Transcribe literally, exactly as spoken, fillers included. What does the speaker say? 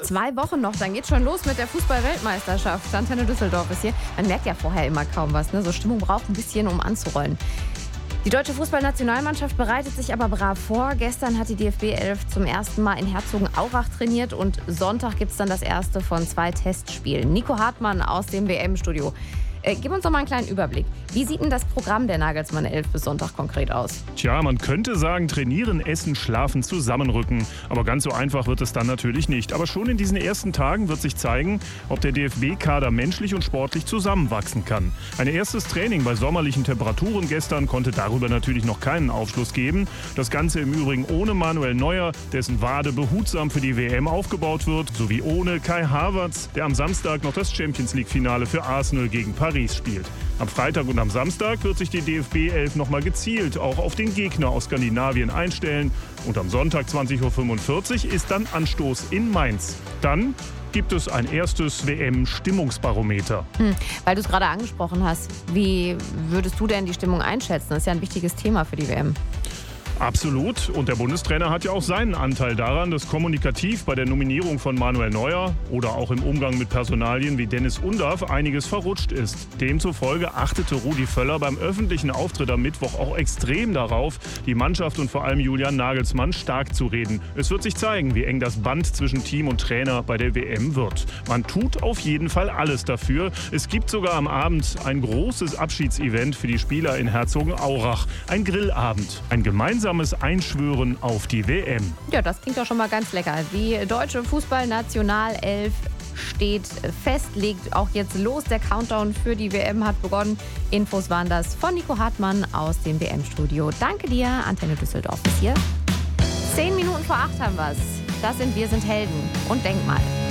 Zwei Wochen noch, dann geht's schon los mit der Fußball-Weltmeisterschaft. Antenne Düsseldorf ist hier. Man merkt ja vorher immer kaum was, ne? So Stimmung braucht ein bisschen, um anzurollen. Die deutsche Fußballnationalmannschaft bereitet sich aber brav vor. Gestern hat die D F B elf zum ersten Mal in Herzogenaurach trainiert und Sonntag gibt es dann das erste von zwei Testspielen. Nico Hartmann aus dem W M-Studio. Äh, gib uns doch mal einen kleinen Überblick. Wie sieht denn das Programm der Nagelsmann elf bis Sonntag konkret aus? Tja, man könnte sagen, trainieren, essen, schlafen, zusammenrücken. Aber ganz so einfach wird es dann natürlich nicht. Aber schon in diesen ersten Tagen wird sich zeigen, ob der D F B-Kader menschlich und sportlich zusammenwachsen kann. Ein erstes Training bei sommerlichen Temperaturen gestern konnte darüber natürlich noch keinen Aufschluss geben. Das Ganze im Übrigen ohne Manuel Neuer, dessen Wade behutsam für die W M aufgebaut wird, sowie ohne Kai Havertz, der am Samstag noch das Champions-League-Finale für Arsenal gegen Paris spielt. Am Freitag und am Samstag wird sich die D F B elf nochmal gezielt auch auf den Gegner aus Skandinavien einstellen. Und am Sonntag zwanzig Uhr fünfundvierzig ist dann Anstoß in Mainz. Dann gibt es ein erstes W M-Stimmungsbarometer. Hm, weil du es gerade angesprochen hast, wie würdest du denn die Stimmung einschätzen? Das ist ja ein wichtiges Thema für die W M. Absolut. Und der Bundestrainer hat ja auch seinen Anteil daran, dass kommunikativ bei der Nominierung von Manuel Neuer oder auch im Umgang mit Personalien wie Dennis Undaff einiges verrutscht ist. Demzufolge achtete Rudi Völler beim öffentlichen Auftritt am Mittwoch auch extrem darauf, die Mannschaft und vor allem Julian Nagelsmann stark zu reden. Es wird sich zeigen, wie eng das Band zwischen Team und Trainer bei der W M wird. Man tut auf jeden Fall alles dafür. Es gibt sogar am Abend ein großes Abschiedsevent für die Spieler in Herzogenaurach. Ein Grillabend, ein gemeinsames Einschwören auf die W M. Ja, das klingt doch schon mal ganz lecker. Die deutsche Fußballnationalelf steht fest, legt auch jetzt los. Der Countdown für die W M hat begonnen. Infos waren das von Nico Hartmann aus dem W M-Studio. Danke dir, Antenne Düsseldorf bis hier. Zehn Minuten vor acht haben wir's. Das sind Wir sind Helden und Denkmal.